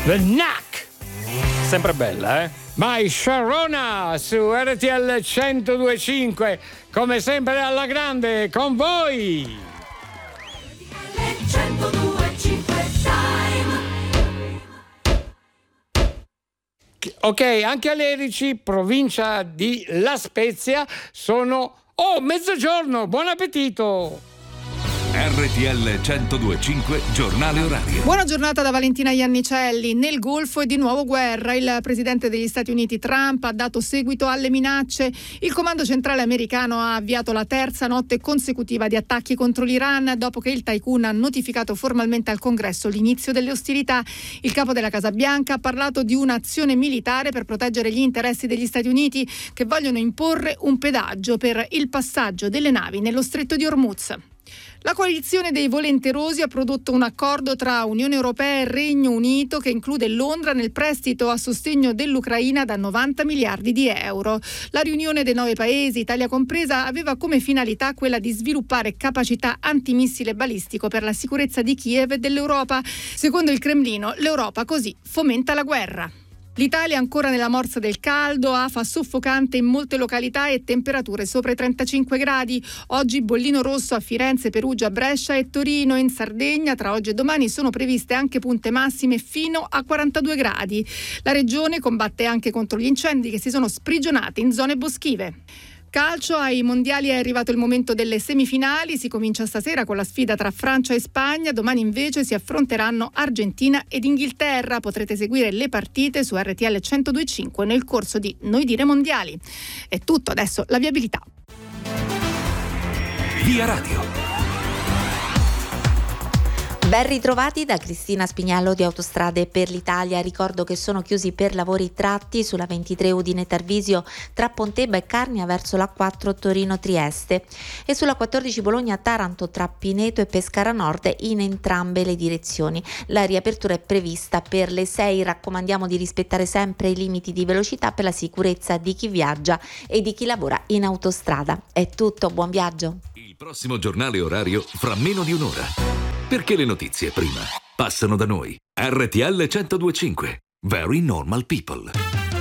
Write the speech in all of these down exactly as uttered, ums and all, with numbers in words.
The Knack. Sempre bella, eh? My Sharona su R T L centodue e cinque, come sempre alla grande con voi. Ok, anche a Lerici, provincia di La Spezia, sono oh mezzogiorno, buon appetito. R T L centodue e cinque, giornale orario. Buona giornata da Valentina Iannicelli. Nel Golfo è di nuovo guerra. Il presidente degli Stati Uniti Trump ha dato seguito alle minacce. Il comando centrale americano ha avviato la terza notte consecutiva di attacchi contro l'Iran dopo che il tycoon ha notificato formalmente al Congresso l'inizio delle ostilità. Il capo della Casa Bianca ha parlato di un'azione militare per proteggere gli interessi degli Stati Uniti, che vogliono imporre un pedaggio per il passaggio delle navi nello Stretto di Hormuz. La coalizione dei volenterosi ha prodotto un accordo tra Unione Europea e Regno Unito che include Londra nel prestito a sostegno dell'Ucraina da novanta miliardi di euro. La riunione dei nove paesi, Italia compresa, aveva come finalità quella di sviluppare capacità antimissile balistico per la sicurezza di Kiev e dell'Europa. Secondo il Cremlino, l'Europa così fomenta la guerra. L'Italia è ancora nella morsa del caldo, afa soffocante in molte località e temperature sopra i trentacinque gradi. Oggi bollino rosso a Firenze, Perugia, Brescia e Torino. In Sardegna tra oggi e domani sono previste anche punte massime fino a quarantadue gradi. La regione combatte anche contro gli incendi che si sono sprigionati in zone boschive. Calcio, ai mondiali è arrivato il momento delle semifinali, si comincia stasera con la sfida tra Francia e Spagna, domani invece si affronteranno Argentina ed Inghilterra. Potrete seguire le partite su R T L centodue e cinque nel corso di Noi Dire Mondiali. È tutto, adesso la viabilità. Via Radio. Ben ritrovati da Cristina Spignello di Autostrade per l'Italia. Ricordo che sono chiusi per lavori tratti sulla ventitré Udine Tarvisio tra Pontebba e Carnia verso la quattro Torino Trieste e sulla quattordici Bologna Taranto tra Pineto e Pescara Nord in entrambe le direzioni. La riapertura è prevista per le sei. Raccomandiamo di rispettare sempre i limiti di velocità per la sicurezza di chi viaggia e di chi lavora in autostrada. È tutto, buon viaggio. Il prossimo giornale orario fra meno di un'ora. Perché le notizie prima passano da noi. R T L centodue e cinque. Very normal people.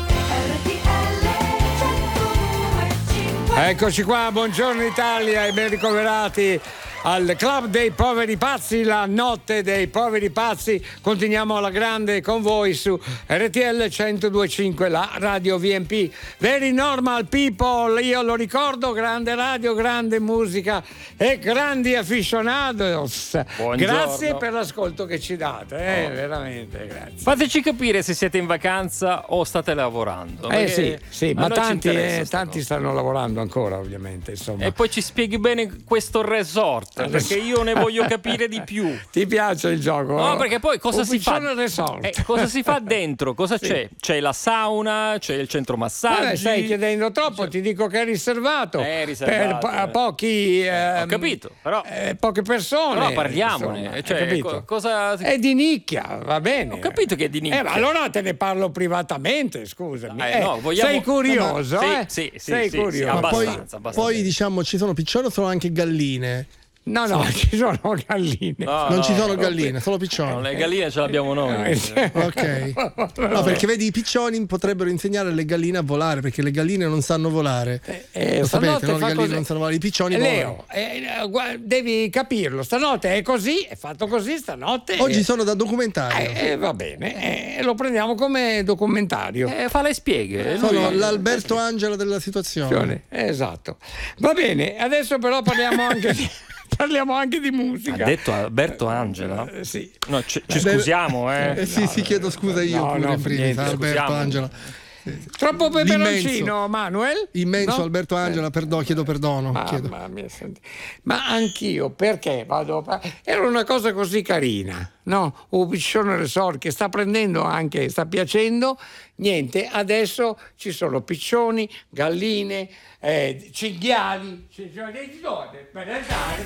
Eccoci qua, buongiorno Italia e ben ricoverati al Club dei Poveri Pazzi, la notte dei Poveri Pazzi. Continuiamo alla grande con voi su R T L centodue e cinque, la radio V M P. Very normal people, io lo ricordo, grande radio, grande musica e grandi aficionados. Buongiorno. Grazie per l'ascolto che ci date, eh, oh. veramente grazie. Fateci capire se siete in vacanza o state lavorando. Eh sì, sì, ma tanti, eh, tanti cosa. stanno lavorando ancora, ovviamente, insomma. E poi ci spieghi bene questo resort, perché io ne voglio capire di più. Ti piace il gioco? No, perché poi cosa si fa? Eh, cosa si fa dentro? Cosa sì. c'è? C'è la sauna, c'è il centro massaggi. Vabbè, stai chiedendo troppo, c'è... ti dico che è riservato, è riservato per po- pochi eh, ho capito, però eh, poche persone. Però parliamone, insomma, cioè, co- cosa è di nicchia, va bene. Ho capito che è di nicchia. Eh, ma allora te ne parlo privatamente, scusami. Eh, no, vogliamo... Sei curioso, no, eh? Sì, sì, sei sì, curioso. sì, ma poi, abbastanza. poi diciamo ci sono piccioni o sono anche galline? No, no, ci sono galline. No, non no, ci sono no, galline, solo piccioni. No, le galline ce l'abbiamo noi. Ok. No, perché vedi, i piccioni potrebbero insegnare alle galline a volare, perché le galline non sanno volare. Eh, eh, Lo sapete, no? Le galline così. non sanno volare, i piccioni eh, volano. Leo, eh, guarda, devi capirlo. Stanotte è così, è fatto così stanotte. Oggi eh, sono da documentario. Eh, eh, va bene, eh, lo prendiamo come documentario. Eh, fa le spieghe. Sono lui... l'Alberto Angela della situazione. Esatto. Va bene, adesso però parliamo anche di... Parliamo anche di musica. Ha detto Alberto Angela? Eh, sì. No, ci, ci scusiamo, eh. eh sì, no, sì, chiedo scusa io no, pure no, in primis, niente, Alberto scusiamo. Angela. Troppo peperoncino, L'immenso. Manuel? Immenso No? Alberto Angela, perdo, chiedo perdono. chiedo. Mamma mia, senti. Ma anch'io, perché vado a... Era una cosa così carina, no? Un piccione resort che sta prendendo anche, sta piacendo. Niente, adesso ci sono piccioni, galline, eh, cinghiali, cinghiali dove? Per andare